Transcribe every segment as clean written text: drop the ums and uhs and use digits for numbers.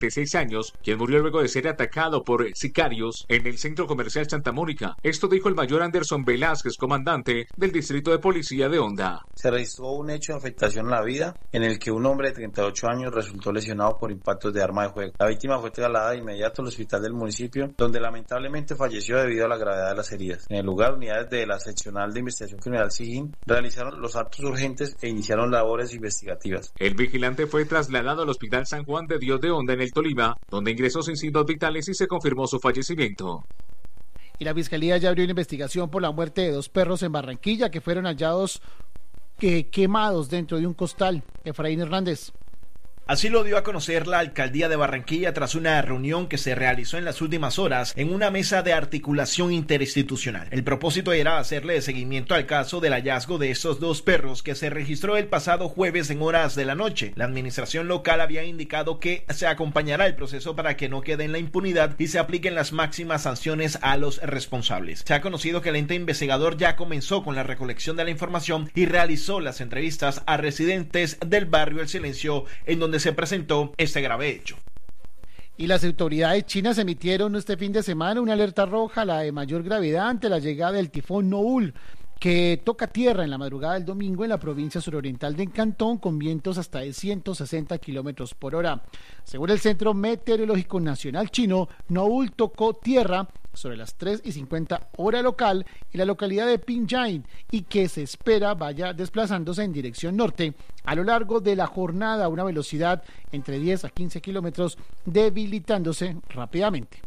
de 6 años, quien murió luego de ser atacado por sicarios en el centro comercial Santa Mónica. Esto dijo el mayor Anderson Velázquez, comandante del Distrito de Policía de Honda. Se registró un hecho de afectación a la vida en el que un hombre de 38 años resultó lesionado por impactos de arma de fuego. La víctima fue trasladada de inmediato al hospital del municipio, donde lamentablemente falleció debido a la gravedad de las heridas. En el lugar, unidades de la Seccional de Investigación Criminal SIGIN realizaron los actos urgentes e iniciaron labores investigativas. El vigilante fue trasladado al Hospital San Juan de Dios de Honda en el Tolima, donde ingresó sin signos vitales y se confirmó su fallecimiento. Y la Fiscalía ya abrió una investigación por la muerte de 2 perros en Barranquilla que fueron hallados quemados dentro de un costal. Efraín Hernández. Así lo dio a conocer la Alcaldía de Barranquilla tras una reunión que se realizó en las últimas horas en una mesa de articulación interinstitucional. El propósito era hacerle seguimiento al caso del hallazgo de estos 2 perros que se registró el pasado jueves en horas de la noche. La administración local había indicado que se acompañará el proceso para que no quede en la impunidad y se apliquen las máximas sanciones a los responsables. Se ha conocido que el ente investigador ya comenzó con la recolección de la información y realizó las entrevistas a residentes del barrio El Silencio, en donde se presentó este grave hecho. Y las autoridades chinas emitieron este fin de semana una alerta roja, la de mayor gravedad, ante la llegada del tifón Noul, que toca tierra en la madrugada del domingo en la provincia suroriental de Cantón, con vientos hasta de 160 kilómetros por hora. Según el Centro Meteorológico Nacional chino, Noul tocó tierra sobre las 3:50 hora local en la localidad de Pingyang y que se espera vaya desplazándose en dirección norte a lo largo de la jornada a una velocidad entre 10 a 15 kilómetros, debilitándose rápidamente.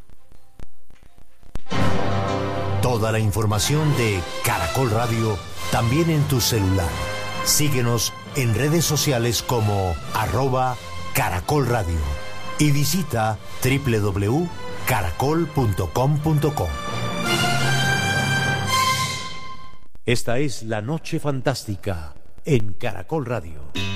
Toda la información de Caracol Radio también en tu celular. Síguenos en redes sociales como @Caracol Radio y visita www.caracol.com.co. Esta es La Noche Fantástica en Caracol Radio.